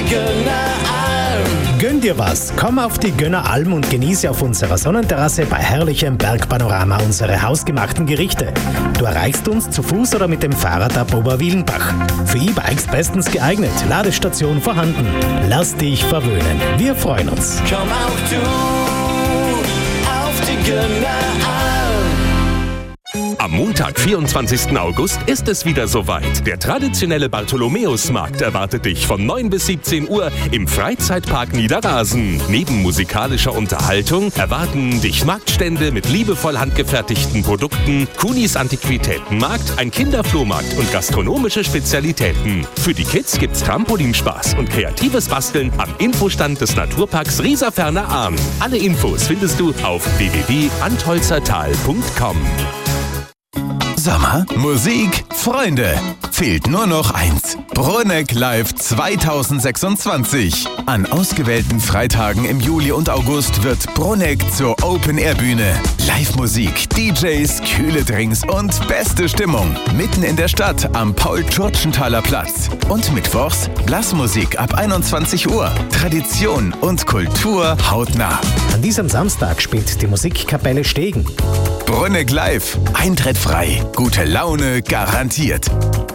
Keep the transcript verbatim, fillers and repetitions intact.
Gönneralm. Gönn dir was. Komm auf die Gönneralm und genieße auf unserer Sonnenterrasse bei herrlichem Bergpanorama unsere hausgemachten Gerichte. Du erreichst uns zu Fuß oder mit dem Fahrrad ab Oberwielenbach. Für E-Bikes bestens geeignet, Ladestation vorhanden. Lass dich verwöhnen. Wir freuen uns. Komm auch du auf die Gönneralm. Am Montag, vierundzwanzigsten August, ist es wieder soweit. Der traditionelle Bartholomäusmarkt erwartet dich von neun bis siebzehn Uhr im Freizeitpark Niederrasen. Neben musikalischer Unterhaltung erwarten dich Marktstände mit liebevoll handgefertigten Produkten, Kunis Antiquitätenmarkt, ein Kinderflohmarkt und gastronomische Spezialitäten. Für die Kids gibt's Trampolinspaß und kreatives Basteln am Infostand des Naturparks Rieserferner Ahm. Alle Infos findest du auf w w w punkt antholzertal punkt com. Sommer, Musik, Freunde. Fehlt nur noch eins. Bruneck Live zweitausendsechsundzwanzig. An ausgewählten Freitagen im Juli und August wird Bruneck zur Open-Air-Bühne. Live-Musik, D Js, kühle Drinks und beste Stimmung. Mitten in der Stadt am Paul-Tschurtschenthaler Platz. Und mittwochs Blasmusik ab einundzwanzig Uhr. Tradition und Kultur hautnah. An diesem Samstag spielt die Musikkapelle Stegen. Bruneck Live. Eintritt frei. Gute Laune garantiert.